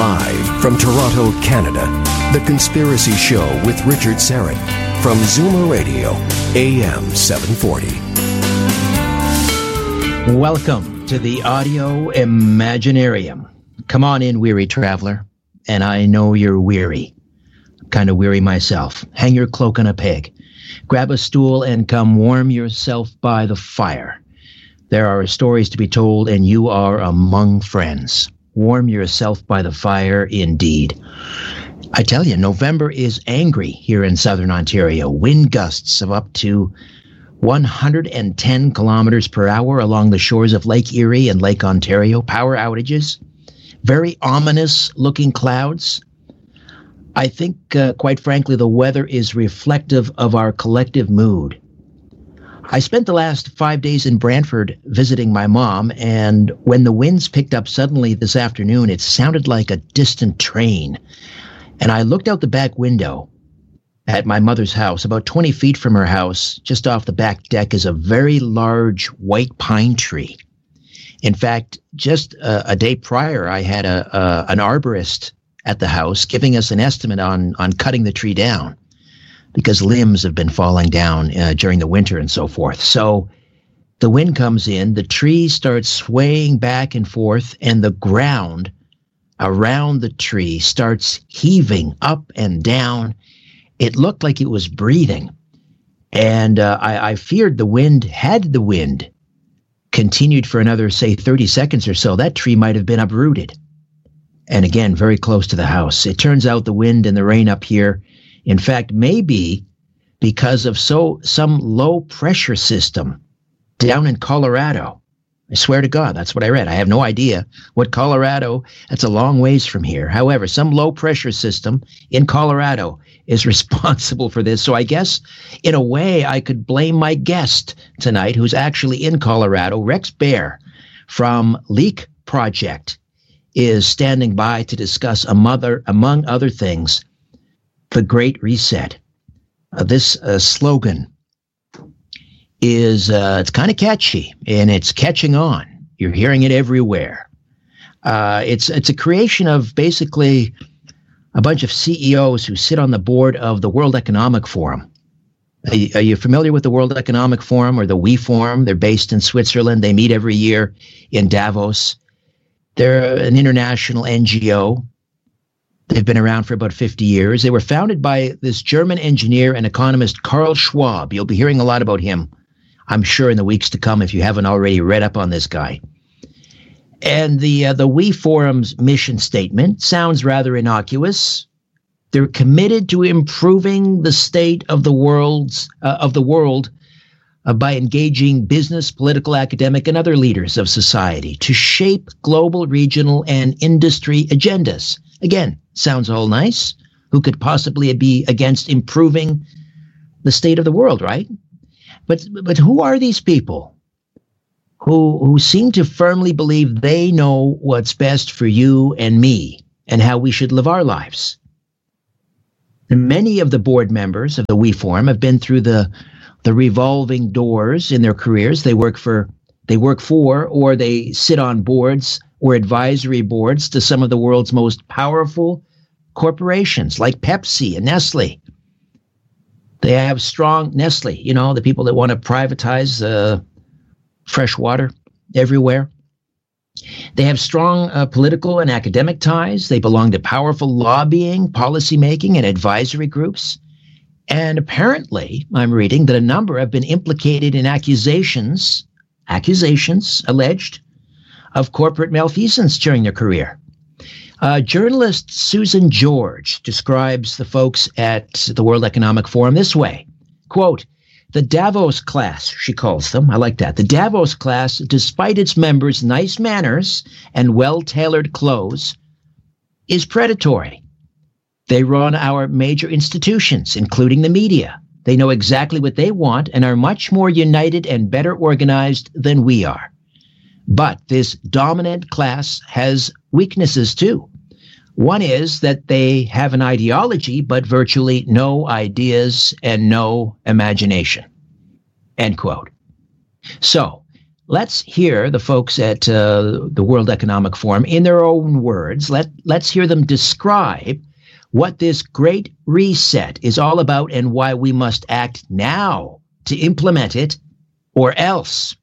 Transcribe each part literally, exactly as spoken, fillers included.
Live from Toronto, Canada, The Conspiracy Show with Richard Syrett from Zoomer Radio, A M seven forty. Welcome to the Audio Imaginarium. Come on in, weary traveler. And I know you're weary. I'm kind of weary myself. Hang your cloak on a peg. Grab a stool and come warm yourself by the fire. There are stories to be told, and you are among friends. Warm yourself by the fire, indeed. I tell you, November is angry here in southern Ontario. Wind gusts of up to one hundred ten kilometers per hour along the shores of Lake Erie and Lake Ontario. Power outages. Very ominous-looking clouds. I think, uh, quite frankly, the weather is reflective of our collective mood. I spent the last five days in Brantford visiting my mom, and when the winds picked up suddenly this afternoon, it sounded like a distant train. And I looked out the back window at my mother's house. About twenty feet from her house, just off the back deck, is a very large white pine tree. In fact, just a, a day prior, I had a, a an arborist at the house giving us an estimate on, on cutting the tree down, because limbs have been falling down uh, during the winter and so forth. So the wind comes in, the tree starts swaying back and forth, and the ground around the tree starts heaving up and down. It looked like it was breathing. And uh, I, I feared the wind, had the wind continued for another, say, thirty seconds or so, that tree might have been uprooted. And again, very close to the house. It turns out the wind and the rain up here, in fact, maybe because of so some low pressure system down in Colorado. I swear to God, that's what I read. I have no idea what Colorado, that's a long ways from here. However, some low pressure system in Colorado is responsible for this. So I guess in a way I could blame my guest tonight, who's actually in Colorado. Rex Bear from Leak Project is standing by to discuss, a mother, among other things, the Great Reset. Uh, this uh, slogan is, uh, it's kind of catchy, and it's catching on. You're hearing it everywhere. Uh, it's it's a creation of basically a bunch of C E Os who sit on the board of the World Economic Forum. Are you, are you familiar with the World Economic Forum, or the W E Forum? They're based in Switzerland. They meet every year in Davos. They're an international N G O. They've been around for about fifty years. They were founded by this German engineer and economist, Karl Schwab. You'll be hearing a lot about him, I'm sure, in the weeks to come, if you haven't already read up on this guy. And the uh, the W E Forum's mission statement sounds rather innocuous. They're committed to improving the state of the world's uh, of the world uh, by engaging business, political, academic, and other leaders of society to shape global, regional, and industry agendas. Again, sounds all nice. Who could possibly be against improving the state of the world, right? But but who are these people who who seem to firmly believe they know what's best for you and me and how we should live our lives? And many of the board members of the W E Forum have been through the the revolving doors in their careers. They work for they work for or they sit on boards or advisory boards to some of the world's most powerful corporations like Pepsi and Nestle. They have strong Nestle, you know, the people that want to privatize uh, fresh water everywhere. They have strong uh, political and academic ties. They belong to powerful lobbying, policymaking, and advisory groups. And apparently, I'm reading that a number have been implicated in accusations, accusations alleged, of corporate malfeasance during their career. Uh, journalist Susan George describes the folks at the World Economic Forum this way, quote, "The Davos class," she calls them, I like that, "the Davos class, despite its members' nice manners and well-tailored clothes, is predatory. They run our major institutions, including the media. They know exactly what they want and are much more united and better organized than we are. But this dominant class has weaknesses too. One is that they have an ideology, but virtually no ideas and no imagination." End quote. So let's hear the folks at uh, the World Economic Forum in their own words. Let, let's hear them describe what this great reset is all about and why we must act now to implement it or else.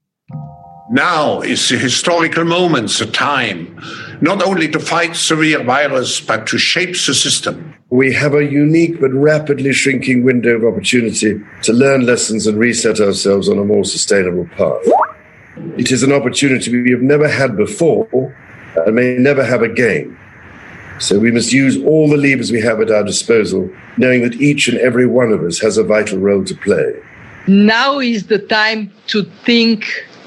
Now is the historical moment, the time, not only to fight severe virus, but to shape the system. We have a unique but rapidly shrinking window of opportunity to learn lessons and reset ourselves on a more sustainable path. It is an opportunity we have never had before and may never have again. So we must use all the levers we have at our disposal, knowing that each and every one of us has a vital role to play. Now is the time to think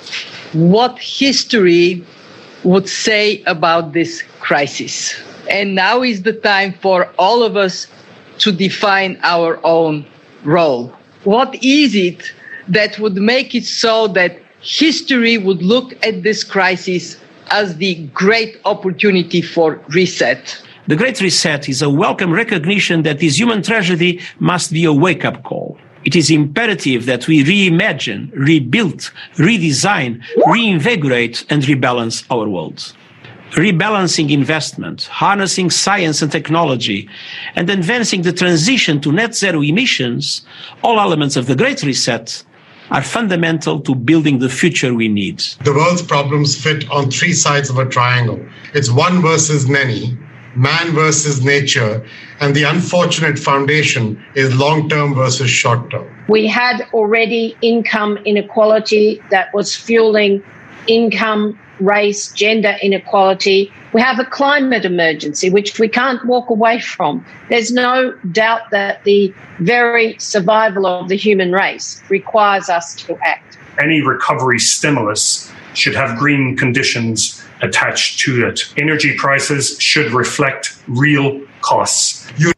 what history would say about this crisis. And now is the time for all of us to define our own role. What is it that would make it so that history would look at this crisis as the great opportunity for reset? The Great Reset is a welcome recognition that this human tragedy must be a wake-up call. It is imperative that we reimagine, rebuild, redesign, reinvigorate, and rebalance our world. Rebalancing investment, harnessing science and technology, and advancing the transition to net zero emissions, all elements of the Great Reset, are fundamental to building the future we need. The world's problems fit on three sides of a triangle. It's one versus many, man versus nature, and the unfortunate foundation is long-term versus short-term. We had already income inequality that was fueling income, race, gender inequality. We have a climate emergency, which we can't walk away from. There's no doubt that the very survival of the human race requires us to act. Any recovery stimulus should have green conditions attached to it. Energy prices should reflect real costs. You-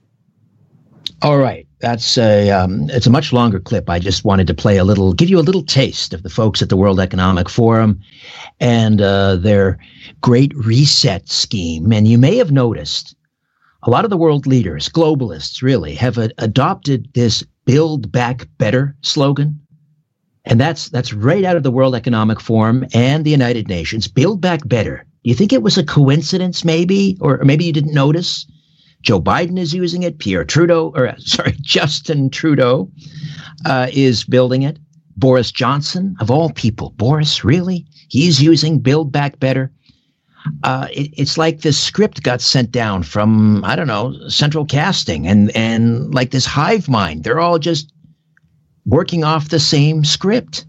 All right. That's a, um, it's a much longer clip. I just wanted to play a little, give you a little taste of the folks at the World Economic Forum and uh, their Great Reset scheme. And you may have noticed a lot of the world leaders, globalists really, have a- adopted this Build Back Better slogan. And that's that's right out of the World Economic Forum and the United Nations. Build Back Better. Do you think it was a coincidence maybe? Or maybe you didn't notice? Joe Biden is using it. Pierre Trudeau, or sorry, Justin Trudeau uh, is building it. Boris Johnson, of all people. Boris, really? He's using Build Back Better. Uh, it, it's like this script got sent down from, I don't know, central casting and, and like this hive mind. They're all just working off the same script.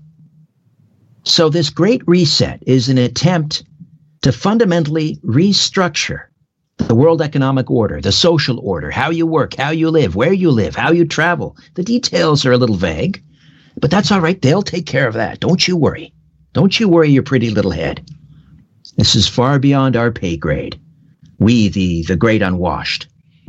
So this Great Reset is an attempt to fundamentally restructure the world economic order, the social order, how you work, how you live, where you live, how you travel. The details are a little vague, but that's all right. They'll take care of that. Don't you worry. Don't you worry your pretty little head. This is far beyond our pay grade. We, the, the great unwashed.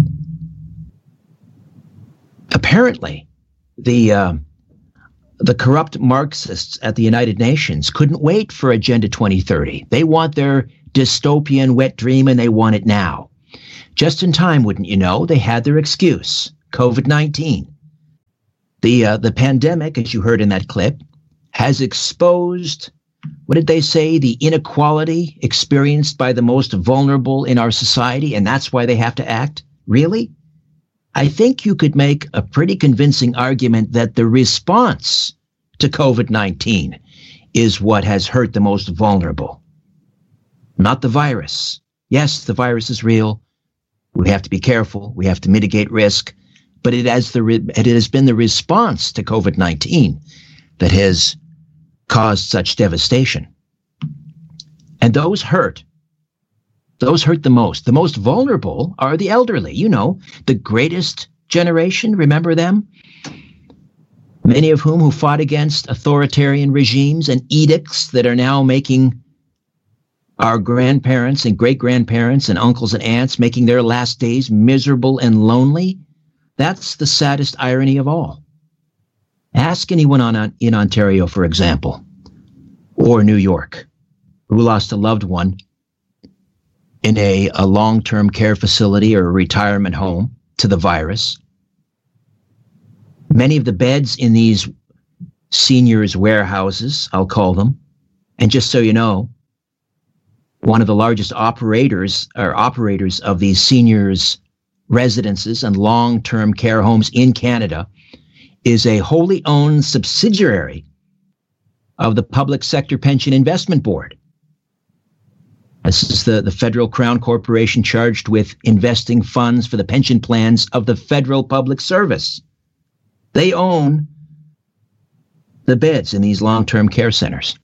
Apparently, the uh, the corrupt Marxists at the United Nations couldn't wait for Agenda twenty thirty. They want their dystopian wet dream, and they want it now. Just in time, wouldn't you know, they had their excuse, COVID nineteen. The, uh, the pandemic, as you heard in that clip, has exposed, what did they say, the inequality experienced by the most vulnerable in our society, and that's why they have to act? Really? I think you could make a pretty convincing argument that the response to COVID nineteen is what has hurt the most vulnerable. Not the virus. Yes, the virus is real. We have to be careful. We have to mitigate risk. But it has, the, it has been the response to COVID nineteen that has caused such devastation. And those hurt. Those hurt the most. The most vulnerable are the elderly. You know, the greatest generation. Remember them? Many of whom who fought against authoritarian regimes and edicts that are now making our grandparents and great-grandparents and uncles and aunts making their last days miserable and lonely. That's the saddest irony of all. Ask anyone on, in Ontario, for example, or New York, who lost a loved one in a, a long-term care facility or a retirement home to the virus. Many of the beds in these seniors' warehouses, I'll call them, And just so you know, one of the largest operators or operators of these seniors' residences and long-term care homes in Canada is a wholly owned subsidiary of the Public Sector Pension Investment Board. This is the, the federal crown corporation charged with investing funds for the pension plans of the federal public service. They own the beds in these long-term care centers.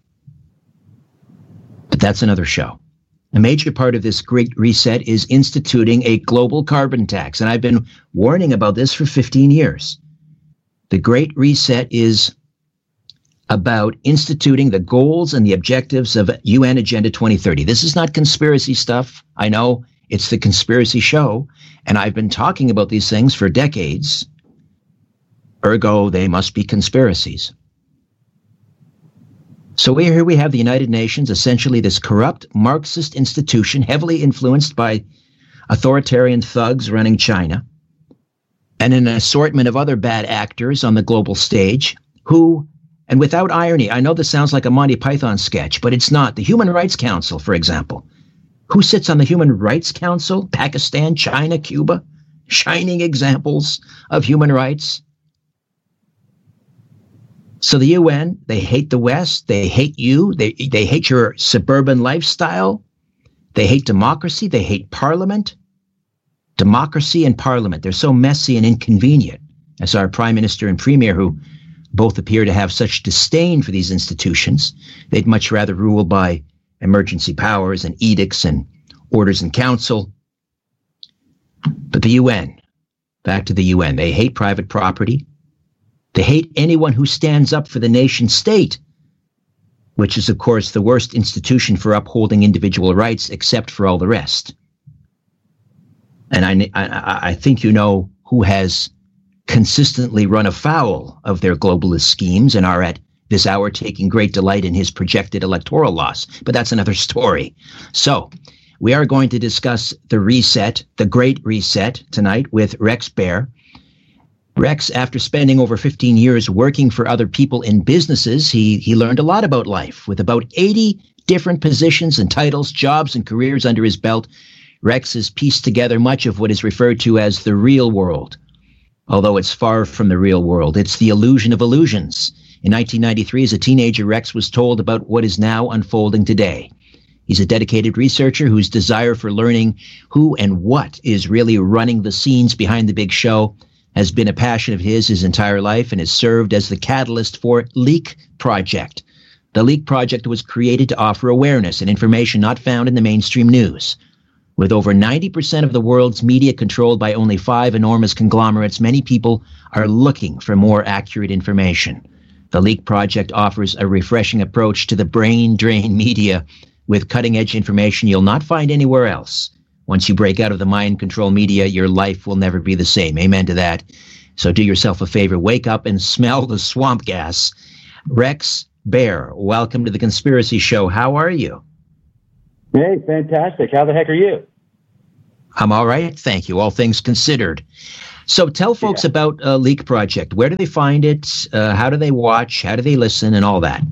But that's another show. A major part of this Great Reset is instituting a global carbon tax, and I've been warning about this for fifteen years. The Great Reset is about instituting the goals and the objectives of U N Agenda twenty thirty. This is not conspiracy stuff. I know it's the Conspiracy Show, and I've been talking about these things for decades. Ergo, they must be conspiracies. So here we have the United Nations, essentially this corrupt Marxist institution, heavily influenced by authoritarian thugs running China, and an assortment of other bad actors on the global stage who, and without irony, I know this sounds like a Monty Python sketch, but it's not. The Human Rights Council, for example. Who sits on the Human Rights Council? Pakistan, China, Cuba? Shining examples of human rights. So the U N, they hate the West. They hate you. They, they hate your suburban lifestyle. They hate democracy. They hate parliament. Democracy and parliament, they're so messy and inconvenient. As our prime minister and premier, who both appear to have such disdain for these institutions, they'd much rather rule by emergency powers and edicts and orders in council. But the U N, back to the U N, they hate private property. They hate anyone who stands up for the nation state, which is, of course, the worst institution for upholding individual rights, except for all the rest. And I, I, I think you know who has consistently run afoul of their globalist schemes and are at this hour taking great delight in his projected electoral loss. But that's another story. So we are going to discuss the reset, the Great Reset, tonight with Rex Bear. Rex, after spending over fifteen years working for other people in businesses, he he learned a lot about life. With about eighty different positions and titles, jobs and careers under his belt, Rex has pieced together much of what is referred to as the real world. Although it's far from the real world, it's the illusion of illusions. In nineteen ninety-three, as a teenager, Rex was told about what is now unfolding today. He's a dedicated researcher whose desire for learning who and what is really running the scenes behind the big show has been a passion of his his entire life and has served as the catalyst for Leak Project. The Leak Project was created to offer awareness and information not found in the mainstream news. With over ninety percent of the world's media controlled by only five enormous conglomerates, many people are looking for more accurate information. The Leak Project offers a refreshing approach to the brain drain media with cutting-edge information you'll not find anywhere else. Once you break out of the mind control media, your life will never be the same. Amen to that. So do yourself a favor. Wake up and smell the swamp gas. Rex Bear, welcome to the Conspiracy Show. How are you? Hey, fantastic. How the heck are you? I'm all right. Thank you. All things considered. So tell folks yeah. about uh, Leak Project. Where do they find it? Uh, how do they watch? How do they listen and all that?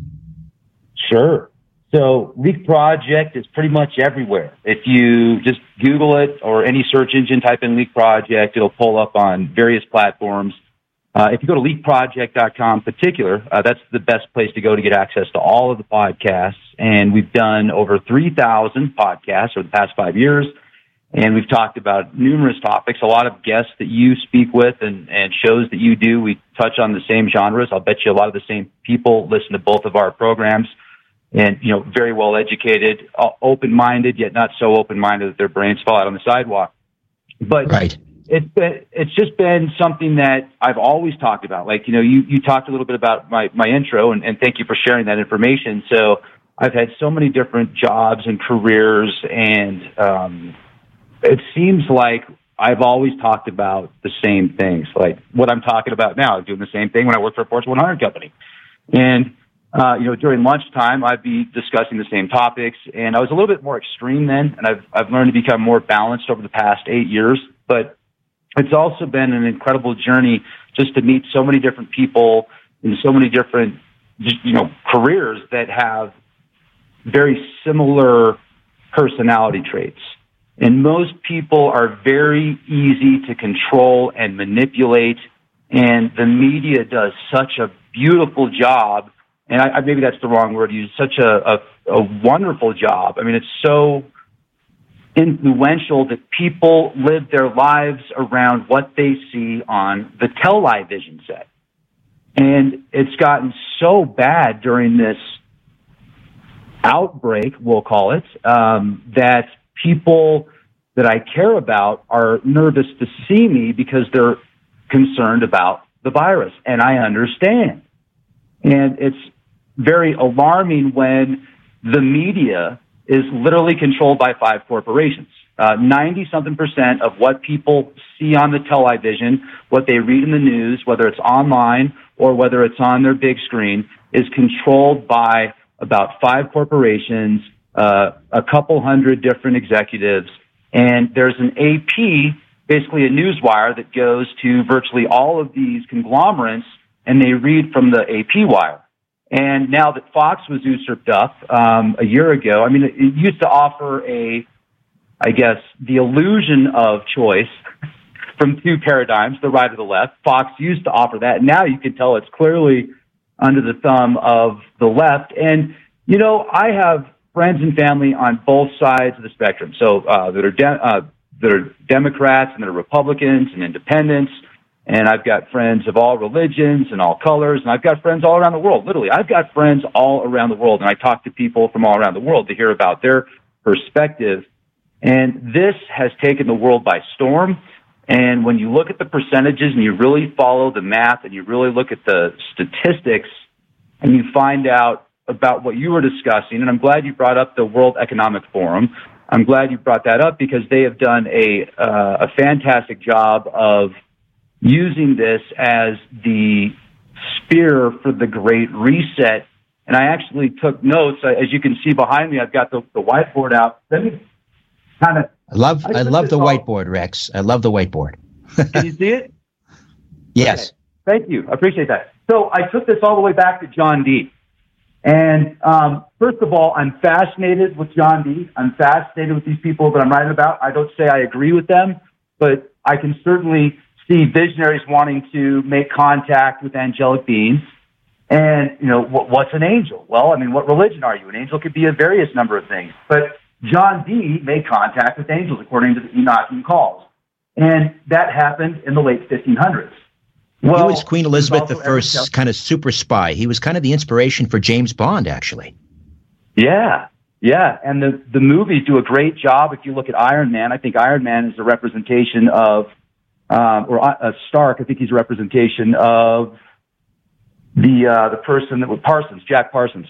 Sure. So Leak Project is pretty much everywhere. If you just Google it or any search engine, type in Leak Project, it'll pull up on various platforms. Uh, if you go to leak project dot com in particular, uh, that's the best place to go to get access to all of the podcasts. And we've done over three thousand podcasts over the past five years. And we've talked about numerous topics, a lot of guests that you speak with and, and shows that you do. We touch on the same genres. I'll bet you a lot of the same people listen to both of our programs. And, you know, very well educated, open-minded, yet not so open-minded that their brains fall out on the sidewalk. But right. it's been, it's just been something that I've always talked about. Like, you know, you, you talked a little bit about my, my intro, and, and thank you for sharing that information. So I've had so many different jobs and careers, and um, it seems like I've always talked about the same things. Like what I'm talking about now, doing the same thing when I worked for a Fortune one hundred company. And Uh, you know, during lunchtime, I'd be discussing the same topics, and I was a little bit more extreme then, and I've I've learned to become more balanced over the past eight years. But it's also been an incredible journey just to meet so many different people in so many different, you know, careers that have very similar personality traits. And most people are very easy to control and manipulate. And the media does such a beautiful job. And I, I, maybe that's the wrong word to use, such a, a, a wonderful job. I mean, it's so influential that people live their lives around what they see on the television set. And it's gotten so bad during this outbreak, we'll call it, um, that people that I care about are nervous to see me because they're concerned about the virus. And I understand. And it's very alarming when the media is literally controlled by five corporations. Uh, ninety something percent of what people see on the television, what they read in the news, whether it's online or whether it's on their big screen, is controlled by about five corporations, uh, a couple hundred different executives. And there's an A P, basically a newswire that goes to virtually all of these conglomerates, and they read from the A P wire. And now that Fox was usurped up um, a year ago, I mean, it, it used to offer a, I guess, the illusion of choice from two paradigms, the right or the left. Fox used to offer that. Now you can tell it's clearly under the thumb of the left. And, you know, I have friends and family on both sides of the spectrum. So uh, that are de- uh, that are Democrats and that are Republicans and independents. And I've got friends of all religions and all colors, and I've got friends all around the world. Literally, I've got friends all around the world, and I talk to people from all around the world to hear about their perspective. And this has taken the world by storm. And when you look at the percentages and you really follow the math and you really look at the statistics and you find out about what you were discussing, and I'm glad you brought up the World Economic Forum. I'm glad you brought that up because they have done a uh, a fantastic job of using this as the spear for the Great Reset. And I actually took notes. As you can see behind me, I've got the, the whiteboard out. Let me kind of... I love I, I love the all. whiteboard, Rex. I love the whiteboard. Can you see it? Yes. Okay. Thank you. I appreciate that. So I took this all the way back to John Dee. And um, first of all, I'm fascinated with John Dee. I'm fascinated with these people that I'm writing about. I don't say I agree with them, but I can certainly see visionaries wanting to make contact with angelic beings. And, you know, what, what's an angel? Well, I mean, what religion are you? An angel could be a various number of things. But John Dee made contact with angels according to the Enochian calls. And that happened in the late fifteen hundreds. Well, he was Queen Elizabeth the First's kind of super spy. He was kind of the inspiration for James Bond, actually. Yeah, yeah. And the, the movies do a great job. If you look at Iron Man, I think Iron Man is a representation of Um, or uh, Stark, I think he's a representation of the uh, the person that was Parsons, Jack Parsons.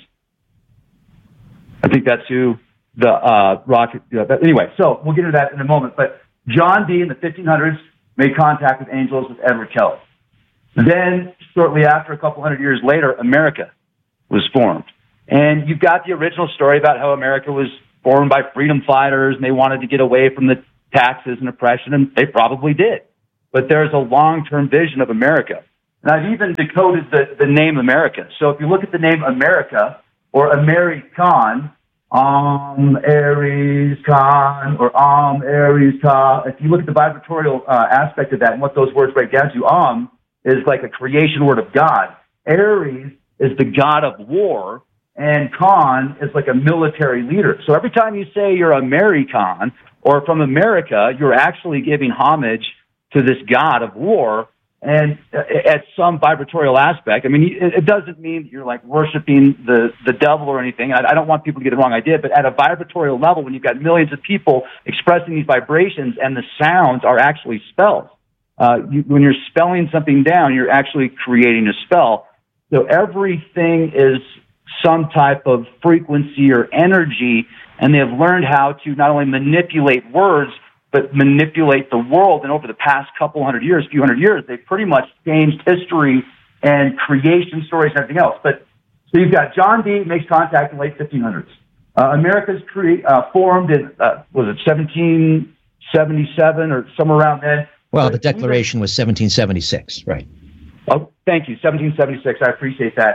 I think that's who the uh, rocket. Uh, but anyway, so we'll get into that in a moment. But John Dee in the fifteen hundreds made contact with angels with Edward Kelly. Then, shortly after, a couple hundred years later, America was formed, and you've got the original story about how America was formed by freedom fighters, and they wanted to get away from the taxes and oppression, and they probably did. But there's a long-term vision of America. And I've even decoded the, the name America. So if you look at the name America or American, Om Aries Khan or Om Aries Ka, if you look at the vibratorial uh, aspect of that and what those words break down to, Om is like a creation word of God. Aries is the god of war, and Khan is like a military leader. So every time you say you're American or from America, you're actually giving homage to this god of war, and at some vibratorial aspect. I mean, it doesn't mean that you're like worshiping the, the devil or anything. I, I don't want people to get the wrong idea, but at a vibratorial level, when you've got millions of people expressing these vibrations and the sounds are actually spells, uh, you, when you're spelling something down, you're actually creating a spell. So everything is some type of frequency or energy, and they have learned how to not only manipulate words, but manipulate the world. And over the past couple hundred years, few hundred years, they've pretty much changed history and creation stories and everything else. But so you've got John Dee makes contact in the late fifteen hundreds. Uh, America's cre- uh, formed in, uh, was it seventeen seventy-seven or somewhere around then? Well, the Declaration was seventeen seventy-six, right? Oh, thank you, seventeen seventy-six. I appreciate that.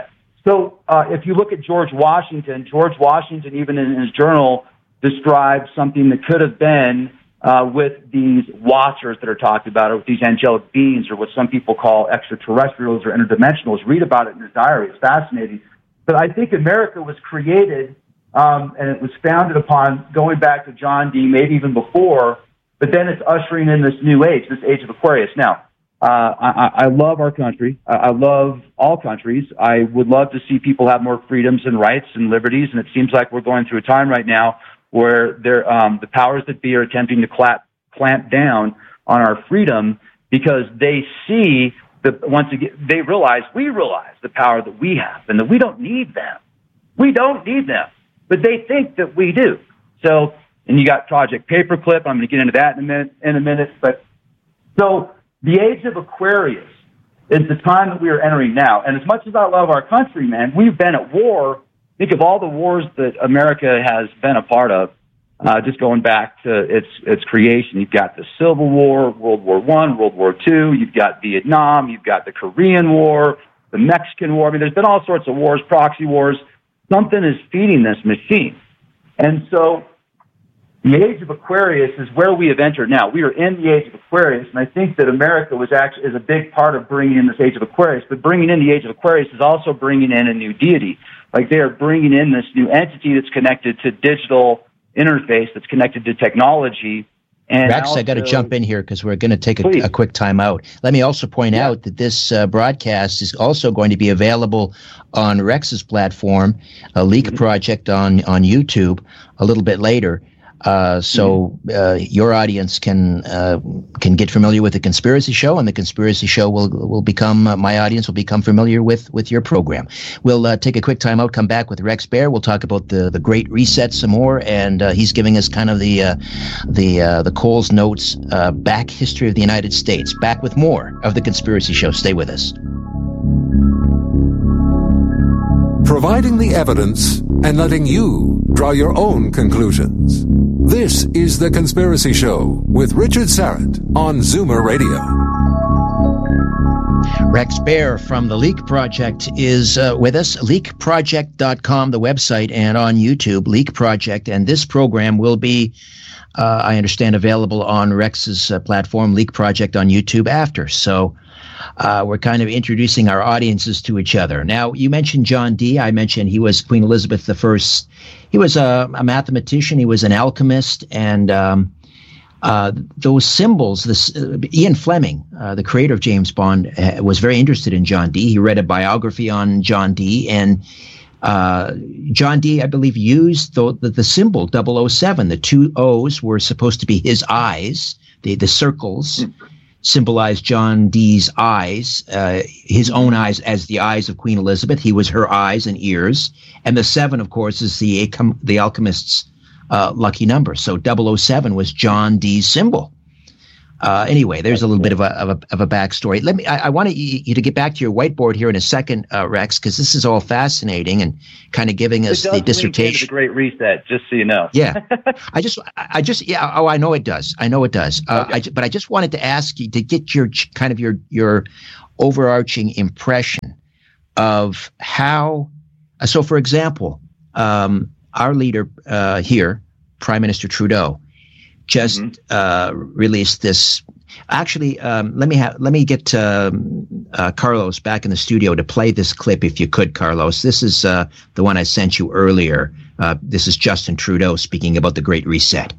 So uh, if you look at George Washington, George Washington, even in his journal, described something that could have been uh, with these watchers that are talked about, or with these angelic beings, or what some people call extraterrestrials or interdimensionals. Read about it in his diary. It's fascinating. But I think America was created, um, and it was founded upon going back to John Dee, maybe even before, but then it's ushering in this new age, this age of Aquarius. Now, uh, I, I love our country. I love all countries. I would love to see people have more freedoms and rights and liberties, and it seems like we're going through a time right now where they're, um, the powers that be are attempting to clamp, clamp down on our freedom because they see that once again, they realize, we realize the power that we have and that we don't need them. We don't need them, but they think that we do. So, and you got Project Paperclip. I'm going to get into that in a minute, in a minute, but so the age of Aquarius is the time that we are entering now. And as much as I love our country, man, we've been at war. Think of all the wars that America has been a part of, uh, just going back to its its creation. You've got the Civil War, World War One, World War Two. You've got Vietnam. You've got the Korean War, the Mexican War. I mean, there's been all sorts of wars, proxy wars. Something is feeding this machine. And so the age of Aquarius is where we have entered now. We are in the age of Aquarius, and I think that America was actually is a big part of bringing in this age of Aquarius. But bringing in the age of Aquarius is also bringing in a new deity. Like they are bringing in this new entity that's connected to digital interface, that's connected to technology. And Rex, also, I got to jump in here because we're going to take a, a quick time out. Let me also point yeah. out that this uh, broadcast is also going to be available on Rex's platform, a Leak mm-hmm. Project on, on YouTube, a little bit later. Uh, so uh, your audience can uh, can get familiar with the Conspiracy Show, and the Conspiracy Show will will become uh, my audience will become familiar with with your program. We'll uh, take a quick time out, come back with Rex Bear. We'll talk about the the Great Reset some more, and uh, he's giving us kind of the uh, the uh, the Coles Notes uh, back history of the United States. Back with more of the Conspiracy Show. Stay with us. Providing the evidence and letting you draw your own conclusions. This is The Conspiracy Show with Richard Syrett on Zoomer Radio. Rex Bear from the Leak Project is uh, with us. leak project dot com, the website, and on YouTube, Leak Project. And this program will be, uh, I understand, available on Rex's uh, platform, Leak Project, on YouTube after. So uh, we're kind of introducing our audiences to each other. Now, you mentioned John Dee. I mentioned he was Queen Elizabeth the First. He was a, a mathematician. He was an alchemist. And um, uh, those symbols, this uh, Ian Fleming, uh, the creator of James Bond, uh, was very interested in John Dee. He read a biography on John Dee. And uh, John Dee, I believe, used the, the, the symbol double oh seven. The two O's were supposed to be his eyes. The, the circles mm. symbolized John Dee's eyes, uh, his own eyes as the eyes of Queen Elizabeth. He was her eyes and ears. And the seven, of course, is the the alchemist's uh, lucky number. So double oh seven was John Dee's symbol. Uh, anyway, there's a little bit of a of a, of a backstory. Let me. I, I want you to get back to your whiteboard here in a second, uh, Rex, because this is all fascinating and kind of giving us the dissertation. The Great Reset, just so you know. Yeah, I just, I just, yeah. Oh, I know it does. I know it does. Uh, okay. I, but I just wanted to ask you to get your kind of your your overarching impression of how. Uh, so, for example, um, our leader uh, here, Prime Minister Trudeau, just mm-hmm. uh, released this. Actually, um, let me have let me get um, uh, Carlos back in the studio to play this clip, if you could, Carlos. This is uh, the one I sent you earlier. Uh, this is Justin Trudeau speaking about the Great Reset.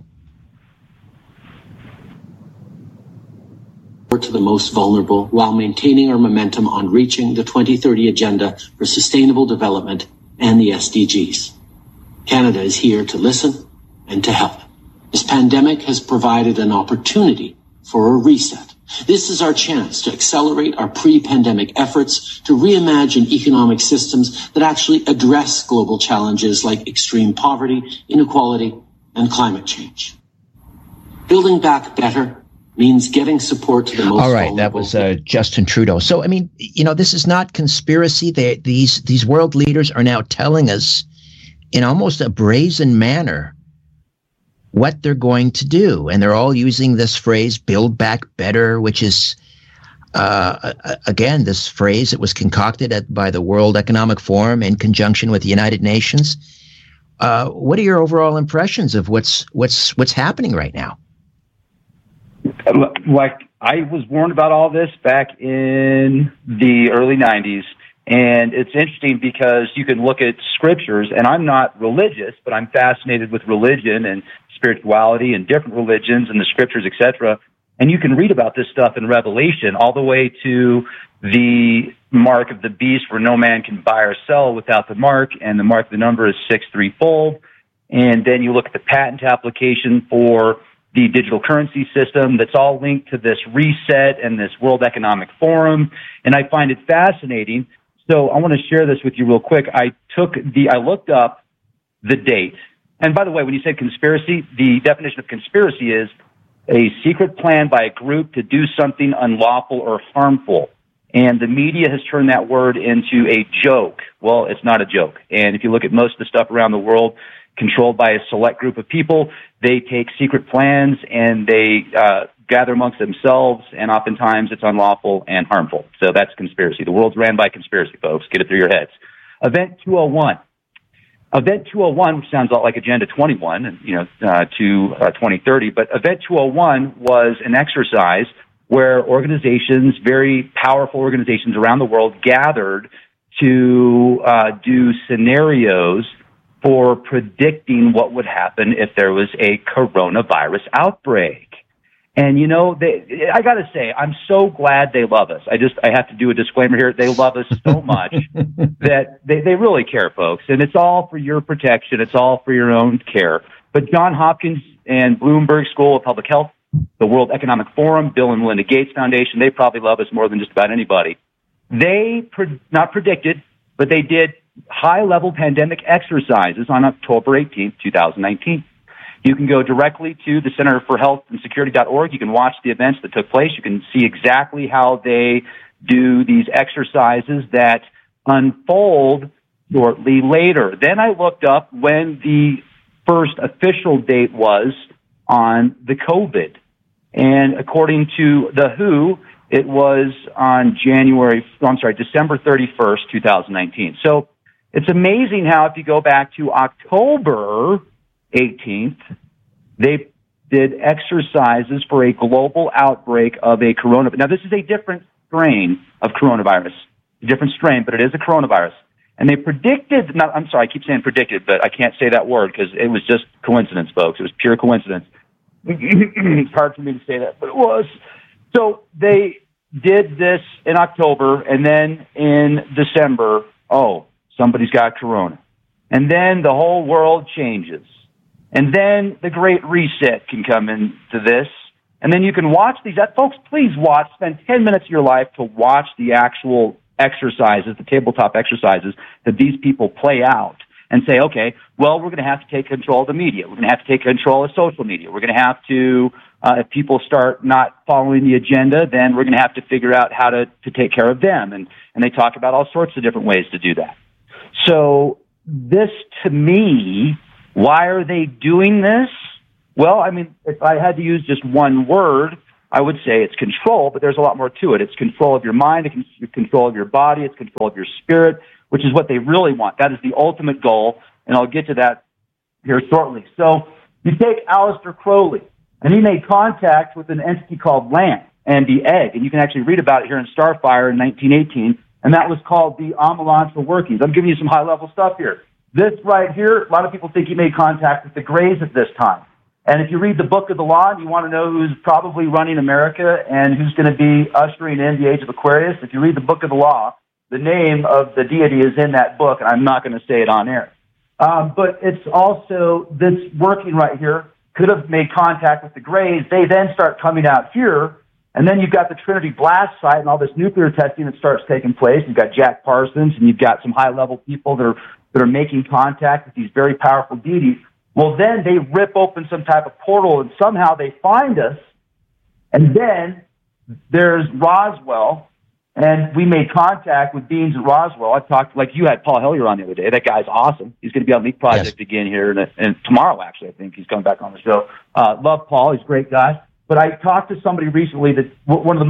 To the most vulnerable, while maintaining our momentum on reaching the twenty thirty Agenda for Sustainable Development and the S D Gs. Canada is here to listen and to help. This pandemic has provided an opportunity for a reset. This is our chance to accelerate our pre-pandemic efforts to reimagine economic systems that actually address global challenges like extreme poverty, inequality, and climate change. Building back better means getting support to the most. All right, vulnerable. That was uh, Justin Trudeau. So, I mean, you know, this is not conspiracy. They, these these world leaders are now telling us in almost a brazen manner what they're going to do. And they're all using this phrase, build back better, which is, Uh, again, this phrase that was concocted at, by the World Economic Forum in conjunction with the United Nations. Uh, what are your overall impressions of what's what's what's happening right now? Like, I was warned about all this back in the early nineties, and it's interesting because you can look at scriptures, and I'm not religious, but I'm fascinated with religion and spirituality and different religions and the scriptures, et cetera. And you can read about this stuff in Revelation all the way to the mark of the beast where no man can buy or sell without the mark, and the mark of the number is six threefold. And then you look at the patent application for the digital currency system that's all linked to this reset and this World Economic Forum. And I find it fascinating. So I want to share this with you real quick. I took the, I looked up the date. And by the way, when you say conspiracy, the definition of conspiracy is a secret plan by a group to do something unlawful or harmful. And the media has turned that word into a joke. Well, it's not a joke. And if you look at most of the stuff around the world, controlled by a select group of people, they take secret plans and they uh, gather amongst themselves, and oftentimes it's unlawful and harmful. So that's conspiracy. The world's ran by conspiracy, folks. Get it through your heads. Event two oh one. Event two oh one, which sounds a lot like Agenda twenty-one, you know, uh, to uh, twenty thirty, but Event two oh one was an exercise where organizations, very powerful organizations around the world, gathered to uh, do scenarios for predicting what would happen if there was a coronavirus outbreak. And, you know, they, I got to say, I'm so glad they love us. I just, I have to do a disclaimer here. They love us so much that they, they really care, folks. And it's all for your protection. It's all for your own care. But Johns Hopkins and Bloomberg School of Public Health, the World Economic Forum, Bill and Melinda Gates Foundation, they probably love us more than just about anybody. They, pre- not predicted, but they did high-level pandemic exercises on October eighteenth, twenty nineteen. You can go directly to the Center for Health and Security dot org. You can watch the events that took place. You can see exactly how they do these exercises that unfold shortly later. Then I looked up when the first official date was on the COVID. And according to the W H O, it was on January, I'm sorry, December thirty-first, twenty nineteen. So it's amazing how if you go back to October eighteenth, they did exercises for a global outbreak of a coronavirus. Now, this is a different strain of coronavirus, a different strain, but it is a coronavirus. And they predicted, not, I'm sorry, I keep saying predicted, but I can't say that word because it was just coincidence, folks. It was pure coincidence. It's hard for me to say that, but it was. So they did this in October, and then in December, oh, somebody's got corona. And then the whole world changes. And then the Great Reset can come into this. And then you can watch these. Folks, please watch. Spend ten minutes of your life to watch the actual exercises, the tabletop exercises that these people play out and say, okay, well, we're going to have to take control of the media. We're going to have to take control of social media. We're going to have to, uh, if people start not following the agenda, then we're going to have to figure out how to, to take care of them. And, and they talk about all sorts of different ways to do that. So this, to me, why are they doing this? Well, I mean, if I had to use just one word, I would say it's control, but there's a lot more to it. It's control of your mind, it's control of your body, it's control of your spirit, which is what they really want. That is the ultimate goal, and I'll get to that here shortly. So you take Aleister Crowley, and he made contact with an entity called LAMP and the egg, and you can actually read about it here in Starfire in nineteen eighteen, and that was called the Amalantrha workings. I'm giving you some high-level stuff here. This right here, a lot of people think he made contact with the Greys at this time. And if you read the Book of the Law and you want to know who's probably running America and who's going to be ushering in the age of Aquarius, if you read the Book of the Law, the name of the deity is in that book, and I'm not going to say it on air. Um, but it's also this working right here could have made contact with the Greys. They then start coming out here, and then you've got the Trinity blast site and all this nuclear testing that starts taking place. You've got Jack Parsons, and you've got some high-level people that are that are making contact with these very powerful deities. Well, then they rip open some type of portal, and somehow they find us. And then there's Roswell, and we made contact with beings at Roswell. I talked, like you had Paul Hellyer on the other day. That guy's awesome. He's going to be on Leak Project yes. again here, and, and tomorrow, actually, I think he's coming back on the show. Uh, love Paul. He's a great guy. But I talked to somebody recently that one of the most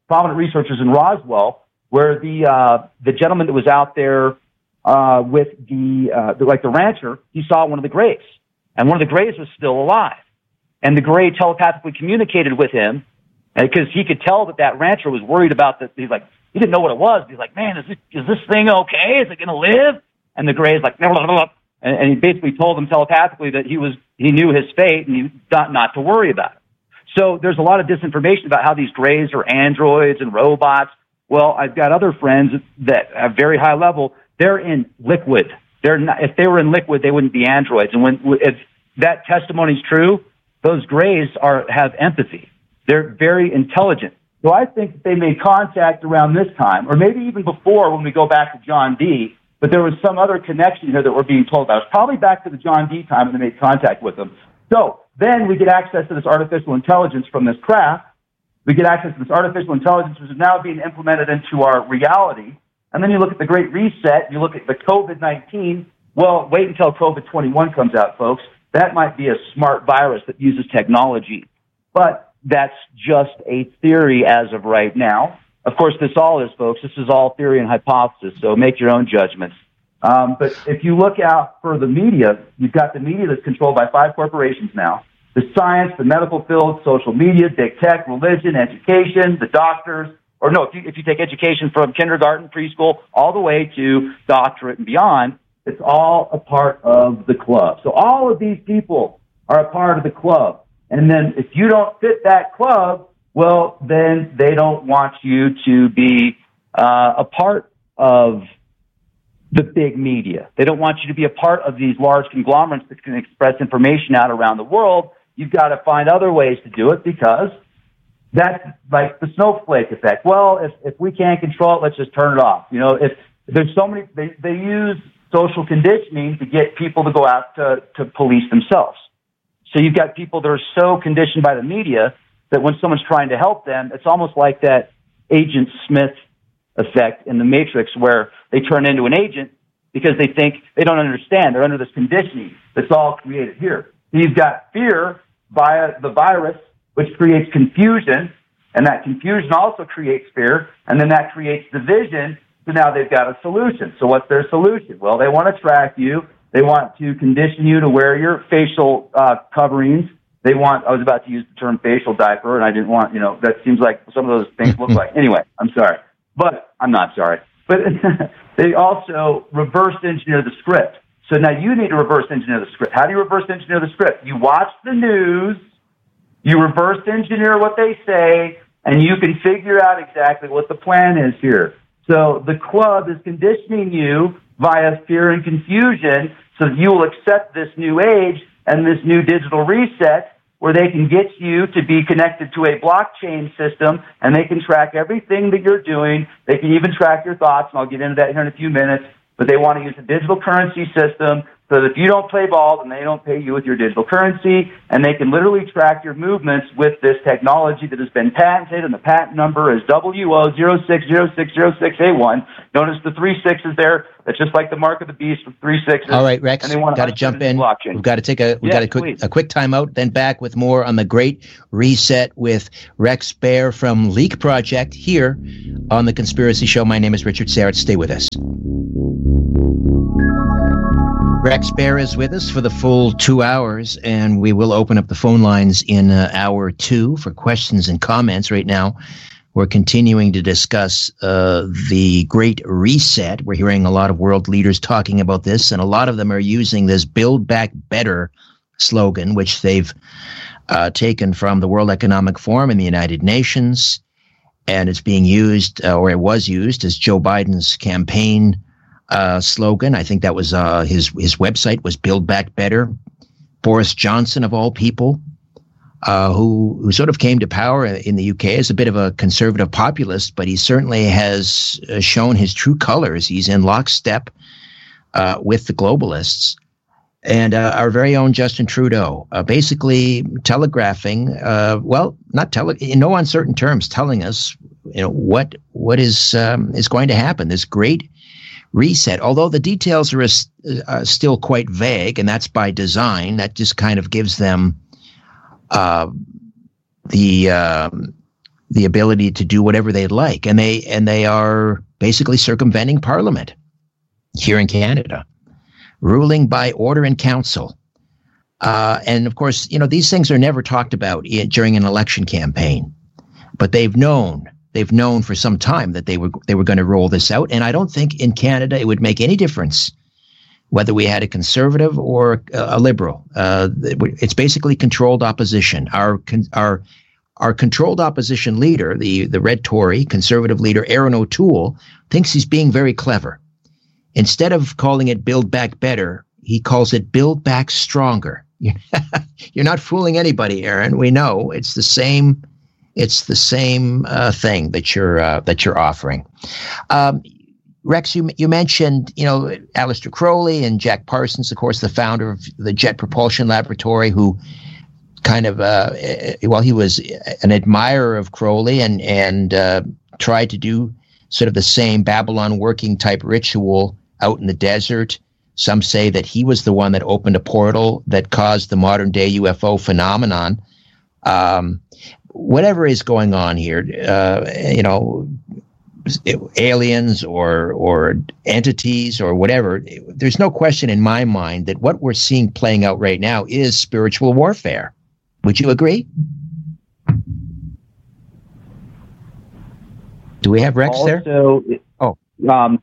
prominent researchers in Roswell, where the uh, the gentleman that was out there uh, with the, uh, the like the rancher, he saw one of the Greys, and one of the Greys was still alive, and the Grey telepathically communicated with him because he could tell that that rancher was worried about that. He's like, he didn't know what it was. He's like, man, is this is this thing okay? Is it going to live? And the Grey's like, blah, blah, blah. And, and he basically told him telepathically that he was he knew his fate and he not not to worry about it. So there's a lot of disinformation about how these Greys are androids and robots. Well, I've got other friends that at very high level, they're in liquid. They're not, if they were in liquid, they wouldn't be androids. And when if that testimony is true, those Greys are have empathy. They're very intelligent. So I think that they made contact around this time, or maybe even before when we go back to John D. But there was some other connection here that we're being told about. It's probably back to the John D. time when they made contact with them. So then we get access to this artificial intelligence from this craft. We get access to this artificial intelligence, which is now being implemented into our reality. And then you look at the Great Reset, you look at the COVID nineteen. Well, wait until COVID twenty-one comes out, folks. That might be a smart virus that uses technology. But that's just a theory as of right now. Of course, this all is, folks, this is all theory and hypothesis, so make your own judgments. Um, but if you look out for the media, you've got the media that's controlled by five corporations now. The science, the medical field, social media, big tech, religion, education, the doctors, or no, if you, if you take education from kindergarten, preschool, all the way to doctorate and beyond, it's all a part of the club. So all of these people are a part of the club. And then if you don't fit that club, well, then they don't want you to be uh, a part of the big media. They don't want you to be a part of these large conglomerates that can express information out around the world. You've got to find other ways to do it because that's like the snowflake effect. Well, if, if we can't control it, let's just turn it off. You know, if there's so many, they, they use social conditioning to get people to go out to, to police themselves. So you've got people that are so conditioned by the media that when someone's trying to help them, it's almost like that Agent Smith effect in the Matrix where they turn into an agent because they think they don't understand. They're under this conditioning that's all created here. So you've got fear via the virus, which creates confusion, and that confusion also creates fear, and then that creates division. So now they've got a solution. So what's their solution? Well, they want to track you. They want to condition you to wear your facial uh, coverings. They want, I was about to use the term facial diaper, and I didn't want, you know, that seems like some of those things look like. Anyway, I'm sorry. But I'm not sorry. But they also reverse engineer the script. So now you need to reverse engineer the script. How do you reverse engineer the script? You watch the news, you reverse engineer what they say, and you can figure out exactly what the plan is here. So the club is conditioning you via fear and confusion so that you will accept this new age and this new digital reset where they can get you to be connected to a blockchain system and they can track everything that you're doing. They can even track your thoughts, and I'll get into that here in a few minutes. But they want to use a digital currency system so that if you don't play ball, then they don't pay you with your digital currency, and they can literally track your movements with this technology that has been patented, and the patent number is W O zero six zero six zero six A one. Notice the three sixes there. That's just like the mark of the beast with three sixes. All right, Rex, got to jump in. We've got to take a we've yes, got a quick please. a quick time out, then back with more on the Great Reset with Rex Bear from Leak Project here on The Conspiracy Show. My name is Richard Syrett. Stay with us. Rex Bear is with us for the full two hours, and we will open up the phone lines in uh, hour two for questions and comments. Right now, we're continuing to discuss uh, the Great Reset. We're hearing a lot of world leaders talking about this, and a lot of them are using this Build Back Better slogan, which they've uh, taken from the World Economic Forum and the United Nations, and it's being used, uh, or it was used, as Joe Biden's campaign Uh, slogan. I think that was uh, his his website was Build Back Better. Boris Johnson, of all people, uh, who who sort of came to power in the U K as a bit of a conservative populist, but he certainly has uh, shown his true colors. He's in lockstep uh, with the globalists. And uh, our very own Justin Trudeau, uh, basically telegraphing, uh, well, not tele in no uncertain terms, telling us, you know, what what is um, is going to happen. This great reset, although the details are uh, still quite vague, and that's by design. That just kind of gives them uh, the uh, the ability to do whatever they like, and they and they are basically circumventing Parliament here in Canada, ruling by order in council. Uh, and of course, you know, these things are never talked about in, during an election campaign, but they've known they've known for some time that they were they were going to roll this out. And I don't think in Canada it would make any difference whether we had a conservative or a liberal. Uh, it's basically controlled opposition. Our our our controlled opposition leader, the the Red Tory conservative leader Aaron O'Toole, thinks he's being very clever. Instead of calling it Build Back Better, he calls it Build Back Stronger. You're not fooling anybody, Aaron. We know it's the same. It's the same uh, thing that you're uh, that you're offering. Um, Rex, you you mentioned you know Aleister Crowley and Jack Parsons, of course, the founder of the Jet Propulsion Laboratory, who kind of uh, well, he was an admirer of Crowley and and uh, tried to do sort of the same Babylon working type ritual out in the desert. Some say that he was the one that opened a portal that caused the modern day U F O phenomenon. Um, whatever is going on here, uh, you know, aliens or or entities or whatever, there's no question in my mind that what we're seeing playing out right now is spiritual warfare. Would you agree? Do we have Rex also, there? Oh. Um,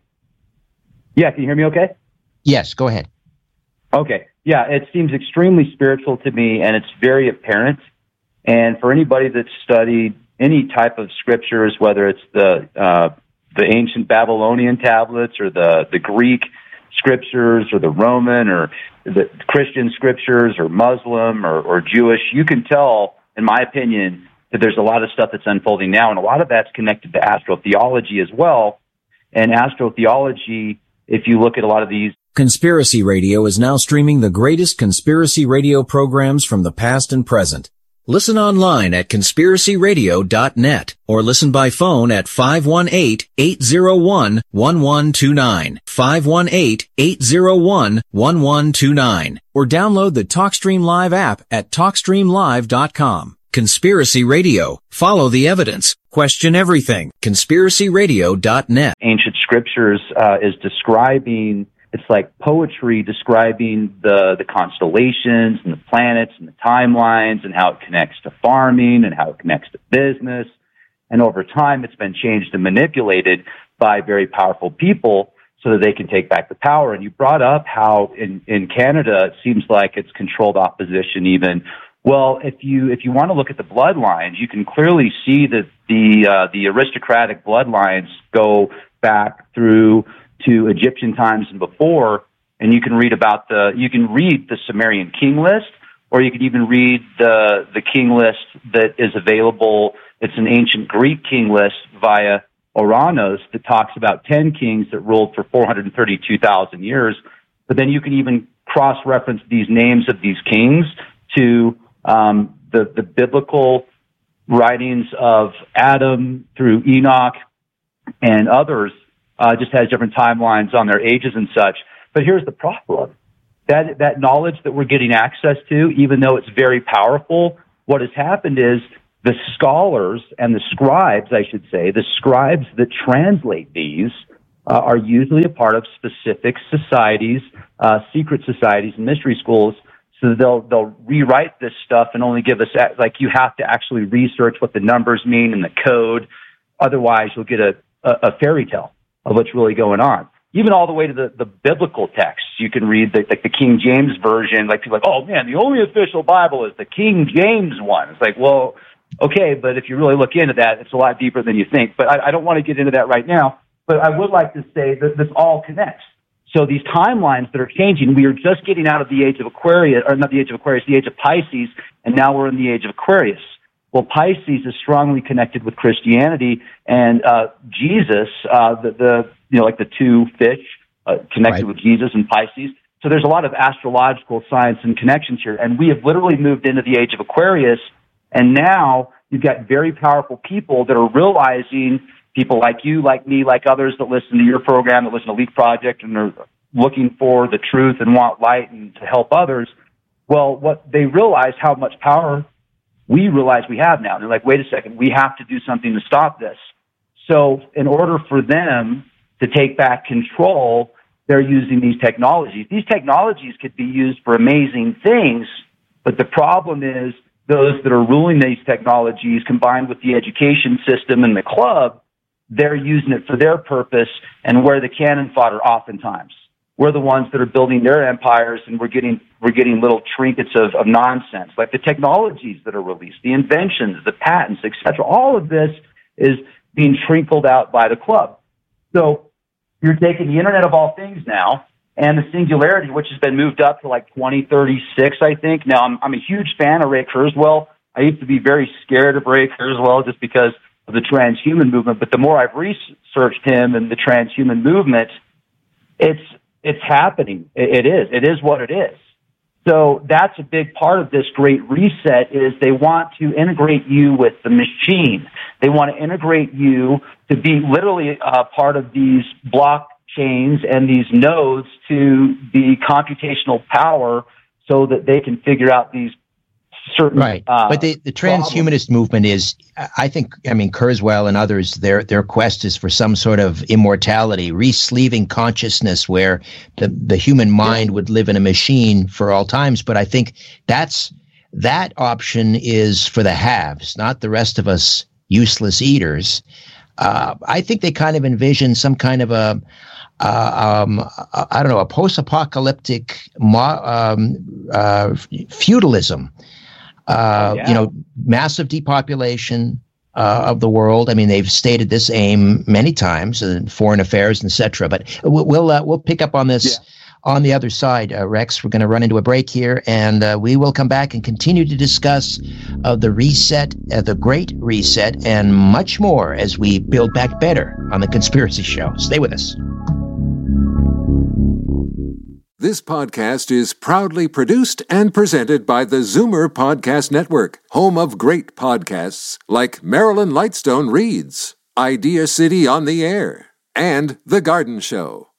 yeah, can you hear me okay? Yes, go ahead. Okay. Yeah, it seems extremely spiritual to me, and it's very apparent. And for anybody that's studied any type of scriptures, whether it's the uh, the ancient Babylonian tablets or the, the Greek scriptures or the Roman or the Christian scriptures or Muslim or, or Jewish, you can tell, in my opinion, that there's a lot of stuff that's unfolding now, and a lot of that's connected to astrotheology as well. And astrotheology, if you look at a lot of these, Conspiracy Radio is now streaming the greatest conspiracy radio programs from the past and present. Listen online at conspiracy radio dot net or listen by phone at five one eight, eight zero one, one one two nine, five one eight, eight zero one, one one two nine, or download the TalkStream Live app at talk stream live dot com. Conspiracy Radio. Follow the evidence. Question everything. conspiracy radio dot net. Ancient scriptures uh, is describing, it's like poetry describing the, the constellations and the planets and the timelines and how it connects to farming and how it connects to business. And over time, it's been changed and manipulated by very powerful people so that they can take back the power. And you brought up how in, in Canada, it seems like it's controlled opposition even. Well, if you if you want to look at the bloodlines, you can clearly see that the uh, the aristocratic bloodlines go back through to Egyptian times and before, and you can read about the you can read the Sumerian king list, or you can even read the the king list that is available. It's an ancient Greek king list via Oranos that talks about ten kings that ruled for four hundred thirty-two thousand years. But then you can even cross-reference these names of these kings to um, the, the biblical writings of Adam through Enoch and others. Uh, just has different timelines on their ages and such. But here's the problem. That, that knowledge that we're getting access to, even though it's very powerful, what has happened is the scholars and the scribes, I should say, the scribes that translate these uh, are usually a part of specific societies, uh, secret societies and mystery schools. So they'll they'll rewrite this stuff and only give us, like, you have to actually research what the numbers mean in the code. Otherwise, you'll get a, a, a fairy tale of what's really going on. Even all the way to the, the biblical texts. You can read the, like the King James version. Like, people are like, oh, man, the only official Bible is the King James one. It's like, well, okay, but if you really look into that, it's a lot deeper than you think. But I, I don't want to get into that right now. But I would like to say that this all connects. So these timelines that are changing, we are just getting out of the age of Aquarius, or not the age of Aquarius, the age of Pisces, and now we're in the age of Aquarius. Well, Pisces is strongly connected with Christianity, and uh, Jesus, uh, the, the you know, like the two fish uh, connected right. with Jesus and Pisces. So there's a lot of astrological science and connections here, and we have literally moved into the age of Aquarius, and now you've got very powerful people that are realizing, people like you, like me, like others that listen to your program, that listen to Leak Project, and are looking for the truth and want light and to help others. Well, what they realize how much power we realize we have now. And they're like, wait a second, we have to do something to stop this. So in order for them to take back control, they're using these technologies. These technologies could be used for amazing things, but the problem is those that are ruling these technologies, combined with the education system and the club, they're using it for their purpose, and we're the cannon fodder oftentimes. We're the ones that are building their empires, and we're getting we're getting little trinkets of, of nonsense, like the technologies that are released, the inventions, the patents, et cetera. All of this is being trickled out by the club. So you're taking the Internet of all things now, and the singularity, which has been moved up to like twenty thirty-six, I think. Now, I'm, I'm a huge fan of Ray Kurzweil. I used to be very scared of Ray Kurzweil just because of the transhuman movement, but the more I've researched him and the transhuman movement, it's it's happening. It, it is. It is what it is. So that's a big part of this great reset is they want to integrate you with the machine. They want to integrate you to be literally a part of these blockchains and these nodes to the computational power so that they can figure out these certain right. Uh, but the, the transhumanist movement is, I think, I mean, Kurzweil and others, their their quest is for some sort of immortality, re-sleeving consciousness where the, the human mind yeah. would live in a machine for all times. But I think that's that option is for the haves, not the rest of us useless eaters. Uh, I think they kind of envision some kind of a, uh, um, I don't know, a post-apocalyptic mo- um, uh, feudalism. Uh, yeah. You know, massive depopulation uh, of the world. I mean, they've stated this aim many times in foreign affairs, et cetera. But we'll we'll, uh, we'll pick up on this yeah. on the other side, uh, Rex. We're going to run into a break here, and uh, we will come back and continue to discuss uh, the reset, uh, the Great Reset, and much more as we build back better on The Conspiracy Show. Stay with us. This podcast is proudly produced and presented by the Zoomer Podcast Network, home of great podcasts like Marilyn Lightstone Reads, Idea City on the Air, and The Garden Show.